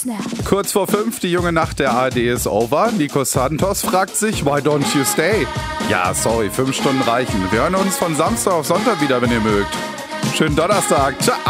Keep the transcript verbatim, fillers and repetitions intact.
Kurz vor fünf, die junge Nacht der A R D ist over. Nico Santos fragt sich, why don't you stay? Ja, sorry, fünf Stunden reichen. Wir hören uns von Samstag auf Sonntag wieder, wenn ihr mögt. Schönen Donnerstag. Ciao.